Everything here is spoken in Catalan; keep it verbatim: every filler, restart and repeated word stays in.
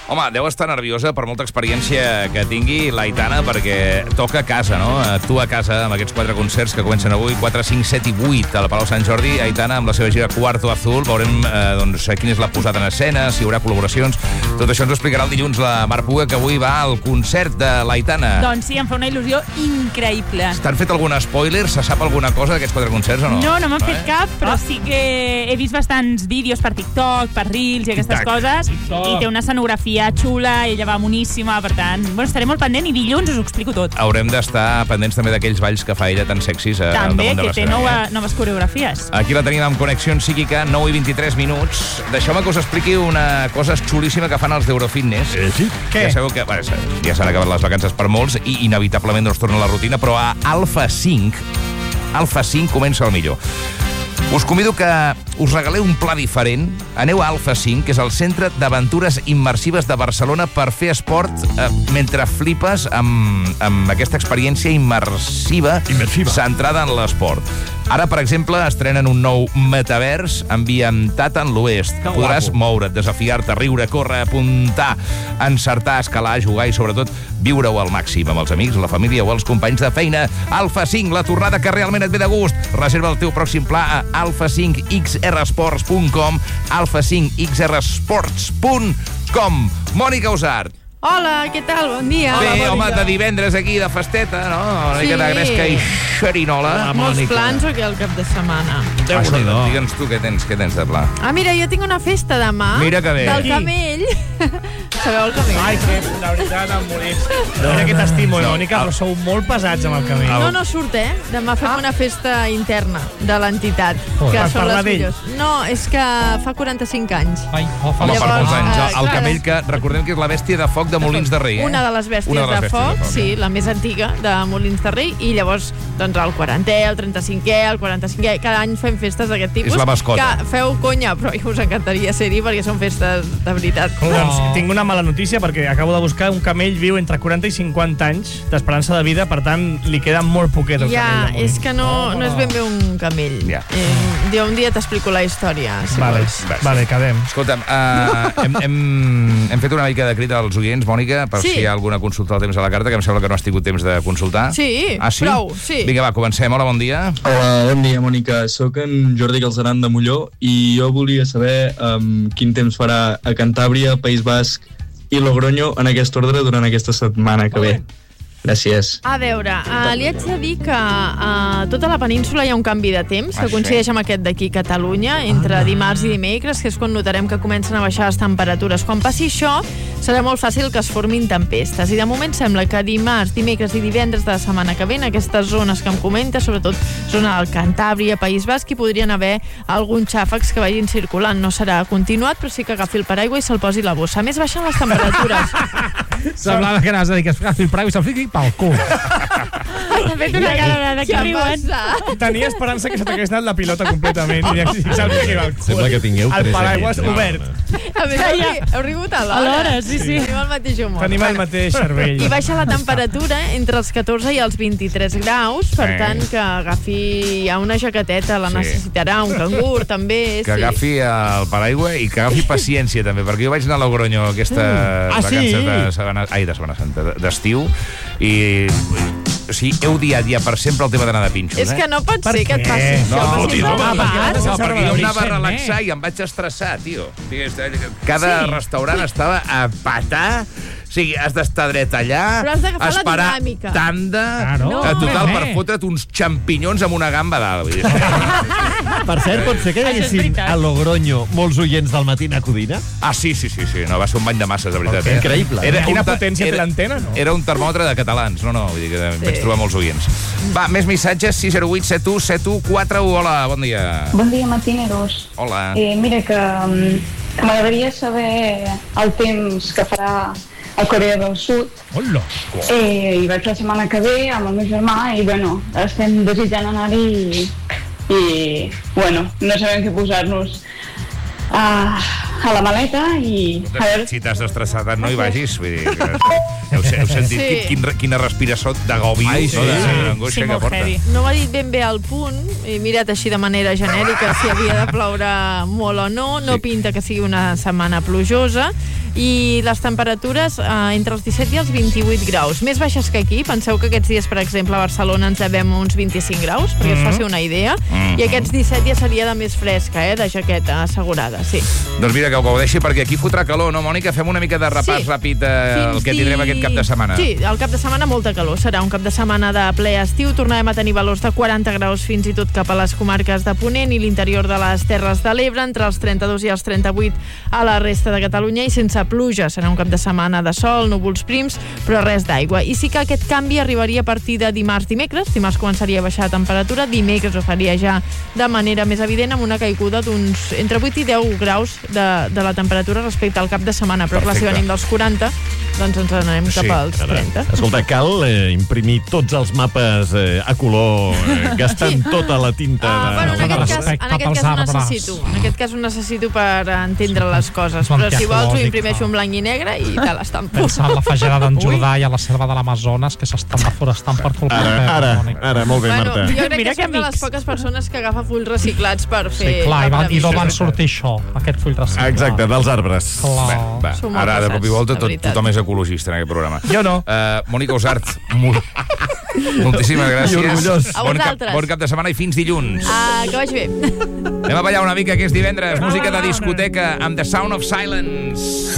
Home, deu estar nerviosa per molta experiència que tingui l'Aitana, perquè toca a casa, no? Tu a casa, amb aquests quatre concerts que comencen avui, quatre, cinc, set i vuit a la Palau Sant Jordi. Aitana, amb la seva gira Cuarto Azul, veurem eh, doncs, quina és la posada en escena, si hi haurà col·laboracions. Tot això ens ho explicarà el dilluns la Mar Puga, que avui va al concert de l'Aitana. Doncs sí, em fa una il·lusió increïble. T'han fet algun spoiler? Se sap alguna cosa d'aquests quatre concerts o no? No, no m'han fet cap, però sí que he vist bastants vídeos per TikTok, per Reels i aquestes coses, i té una escenografia xula, ella va moníssima, per tant, bueno, estaré molt pendent i dilluns us ho explico tot. Haurem d'estar pendents també d'aquells balls que fa ella tan sexis a, també, al damunt de que té nova, noves coreografies. Aquí la tenim amb Connexió Psíquica, nou i vint-i-tres minuts. Deixeu-me que us expliqui una cosa xulíssima que fan els d'Eurofitness. Eh, sí? Què? Ja sabeu que bueno, ja s'han acabat les vacances per molts i inevitablement no es torna a la rutina, però a Alfa cinc, Alfa cinc comença el millor. Us convido que us regaleu un pla diferent. Aneu a Alfa cinc, que és el centre d'aventures immersives de Barcelona, per fer esport eh, mentre flipes amb, amb aquesta experiència immersiva, immersiva centrada en l'esport. Ara, per exemple, estrenen un nou metavers ambientat en l'oest. Que Podràs guapo. moure't, desafiar-te, riure, córrer, apuntar, encertar, escalar, jugar i, sobretot, viure-ho al màxim amb els amics, la família o els companys de feina. Alfa cinc, la tornada que realment et ve de gust. Reserva el teu pròxim pla a alfa cinc x r sports punt com, alfa cinc x r sports punt com. Mònica Usart. Hola, què tal? Bon dia. Bé, Hola, home, de divendres aquí, de festeta, no? Una Sí. mica de gresca i xerinola. Molts plans o què el cap de setmana? Déu-n'hi-do. Digue'ns tu què tens, què tens de pla. Ah, mira, jo tinc una festa demà. Mira que bé. Del camell. Sabeu el camell? Ai, que la veritat em moris. Mira que t'estimo, No. Mònica, però sou molt pesats amb el camell. No, no surt, eh? Demà fem una festa interna de l'entitat. Oh, Que per són parlar les d'ell. millors. No, és que fa quaranta-cinc anys. Ai, oh, fa Home, Llavors, per molts anys. eh, El clar, camell que, recordem que és la bèstia de foc de Molins de Rei, eh? Una de les bèsties, Una de les de, bèsties foc, de foc, sí, eh? la més antiga de Molins de Rei, i llavors doncs el quarantè, el trenta-cinquè, el quaranta-cinquè, cada any fem festes d'aquest tipus. És la mascota. Que feu conya, però us encantaria ser-hi perquè són festes de veritat. Oh. Doncs tinc una mala notícia perquè acabo de buscar un camell viu entre quaranta i cinquanta anys d'esperança de vida, per tant li queda molt poquet el Ja, camell. de és Molins. que no, no és ben bé un camell. Ja. Eh, jo un dia t'explico la història, si Vale, vols. vale, quedem. Escolta'm, uh, hem, hem, hem fet una mica de crida als oients, Mònica, per Sí. si hi ha alguna consulta al temps a la carta, que em sembla que no has tingut temps de consultar. Sí, ah, sí? prou, sí. Vinga, va, comencem. Hola, bon dia. Hola, bon dia, Mònica. Soc en Jordi Galceran de Molló i jo volia saber um, quin temps farà a Cantàbria, País Basc i Logroño en aquest ordre durant aquesta setmana que ve. Gràcies. A veure, uh, li haig de dir que a uh, tota la península hi ha un canvi de temps que Ah, sí? coincideix amb aquest d'aquí a Catalunya, entre dimarts i dimecres, que és quan notarem que comencen a baixar les temperatures. Quan passi això, serà molt fàcil que es formin tempestes. I de moment sembla que dimarts, dimecres i divendres de la setmana que ve, en aquestes zones que em comenta, sobretot zona del Cantàbria, País Basc, hi podrien haver alguns xàfecs que vagin circulant. No serà continuat, però sí que agafi el paraigua i se'l posi la bossa. A més, baixen les temperatures. Semblava que anaves a dir que es agafi el paraigua i se'l fiqui pel cul. T'ha fet una cara de que Què riuen. passa? Tenia esperança que se t'hagués anat la pilota completament i se'l fiqui al cul. Sembla que tingueu El tres paraigües anys. obert. A més, heu, ri- heu rigut a l'hora. Alhora, sí, sí. Tenim el mateix humor. Tenim el mateix cervell. I baixa la temperatura entre els catorze i els vint-i-tres graus, per Sí. tant que agafi ja una jaqueteta, la Sí. necessitarà, un cangur també. Que agafi el paraigua i que agafi paciència, també, perquè jo vaig anar a Logroño aquesta Ah, sí? vacances de Setmana, ai, de Setmana Santa, d'estiu, i o sigui, he odiat ja per sempre el tema d'anar de pinxos, És eh? que no pot Per ser que et què? passi això. No, perquè fotis, és home, normal. perquè, no, sense perquè jo revelar. anava a eh? relaxar i em vaig estressar, tio. Cada Sí. restaurant estava a patar. O sigui, has d'estar dret allà, Però has d'agafar la esperar dinàmica. tanda, Claro. no. total, Eh. per fotre't uns xampinyons amb una gamba dalt. Vull dir, Per cert, pot ser que hi Això és haguessin veritat. a Logroño molts oients del Matina Codina? ah, sí, sí, sí, sí, no, va ser un bany de masses, de veritat. Que Eh? increïble. Quina un ta- potència té era- l'antena, no? Era un termòmetre de catalans, no, no, vull dir que vaig trobar molts oients. Va, més missatges, sis zero vuit set u set u quatre u, hola, bon dia. Bon dia, matineros. Hola. Eh, mira, que, mm, que m'agradaria saber el temps que farà a Corea del Sud. Hola! Eh, I vaig la setmana que ve amb el meu germà i, bueno, estem desitjant anar-hi i, i, bueno, no sabem què posar-nos. Ah, a la maleta i... A veure... Si t'has estressat tant, no hi vagis. Vull dir, que... heu, heu sentit Sí. quin, quina respiració d'agòbio, Ai, sí. no? Sí. D'angoixa Sí, que molt porta. heavy. No m'ha dit ben bé el punt, he mirat així de manera genèrica si havia de ploure molt o no, no Sí. pinta que sigui una setmana plujosa, i les temperatures eh, entre els disset i els vint-i-vuit graus, més baixes que aquí. Penseu que aquests dies, per exemple, a Barcelona ens devem uns vint-i-cinc graus, perquè us faci una idea, Mhm. i aquests disset ja seria de més fresca, eh, de jaqueta assegurada, sí. Doncs mira, que ho gaudeixi, perquè aquí fotrà calor, no, Mònica? Fem una mica de repàs Sí. ràpid eh, el Fins que tindrem aquest cap de setmana. Sí, el cap de setmana molta calor. Serà un cap de setmana de ple estiu. Tornarem a tenir valors de quaranta graus fins i tot cap a les comarques de Ponent i l'interior de les Terres de l'Ebre, entre els trenta-dos i els trenta-vuit a la resta de Catalunya, i sense pluja. Serà un cap de setmana de sol, núvols prims, però res d'aigua. I sí que aquest canvi arribaria a partir de dimarts-dimecres. Dimarts començaria a baixar la temperatura, dimecres ho faria ja de manera més evident, amb una caiguda d'uns entre vuit i deu graus de, de la temperatura respecte al cap de setmana. Però clar, si Perfecte. venim dels quaranta, doncs ens n'anem cap Sí, als trenta. Escolta, cal eh, imprimir tots els mapes eh, a color, eh, gastant Sí. tota la tinta. Ah, de... bueno, en de aquest cas, respecte en aquest pels cas ho arbres. necessito. En aquest cas ho necessito per entendre les coses. És un Però si vols ho arqueològic, imprimeixo no? en blanc i negre i te l'estampo. Pensa en la fagera d'en Jordà i a la selva de l'Amazones, que s'estan deforestant per tot el Ara, ara, ara, molt bé, Bueno, Marta. jo crec Mira que que soc de les amics. poques persones que agafa fulls reciclats per Sí, fer... clar, i, la van, i d'on van previsió. sortir això, aquest full reciclat? Exacte, dels arbres. Clar. Va, Som molt ara, de cop i pesats, volta, de tot, veritat. tothom és ecologista en aquest programa. Jo no. Uh, Mònica Usart, molt... moltíssimes gràcies. I orgullós. A Bon cap, vosaltres. bon cap de setmana i fins dilluns. Ah, que vagi bé. Anem a ballar una mica, que és divendres. Música de discoteca amb The Sound of Silence.